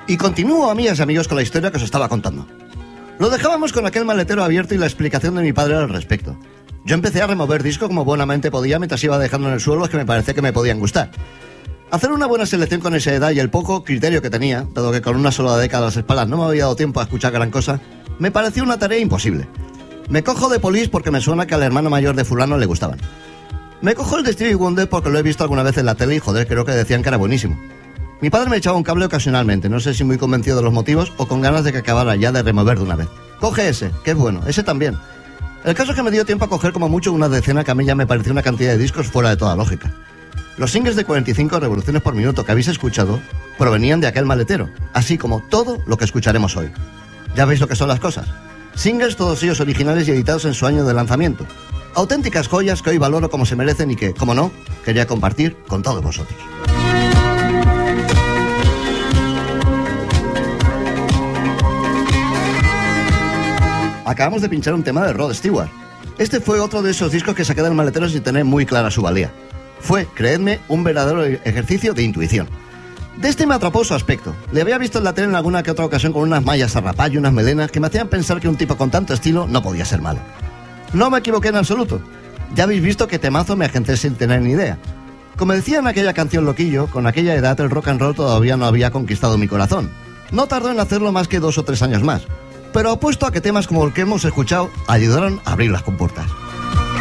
Y continúo, amigas y amigos, con la historia que os estaba contando. Lo dejábamos con aquel maletero abierto y la explicación de mi padre al respecto. Yo empecé a remover discos como buenamente podía mientras iba dejando en el suelo los que me parecía que me podían gustar. Hacer una buena selección con esa edad y el poco criterio que tenía, dado que con una sola década a las espaldas no me había dado tiempo a escuchar gran cosa, me pareció una tarea imposible. Me cojo de Police porque me suena que al hermano mayor de fulano le gustaban. Me cojo el de Stevie Wonder porque lo he visto alguna vez en la tele y joder, creo que decían que era buenísimo. Mi padre me echaba un cable ocasionalmente, no sé si muy convencido de los motivos o con ganas de que acabara ya de remover de una vez. Coge ese, que es bueno, ese también. El caso es que me dio tiempo a coger como mucho una decena que a mí ya me pareció una cantidad de discos fuera de toda lógica. Los singles de 45 revoluciones por minuto que habéis escuchado provenían de aquel maletero, así como todo lo que escucharemos hoy. Ya veis lo que son las cosas. Singles todos ellos originales y editados en su año de lanzamiento. Auténticas joyas que hoy valoro como se merecen y que, como no, quería compartir con todos vosotros. Acabamos de pinchar un tema de Rod Stewart. Este fue otro de esos discos que saqué del maletero sin tener muy clara su valía. Fue, creedme, un verdadero ejercicio de intuición. De este me atrapó su aspecto. Le había visto en la tele en alguna que otra ocasión con unas mallas a rapallo y unas melenas que me hacían pensar que un tipo con tanto estilo no podía ser malo. No me equivoqué en absoluto. Ya habéis visto que temazo me agencé sin tener ni idea. Como decía en aquella canción Loquillo, con aquella edad el rock and roll todavía no había conquistado mi corazón. No tardó en hacerlo más que 2 o 3 años más. Pero apuesto a que temas como el que hemos escuchado ayudaron a abrir las compuertas.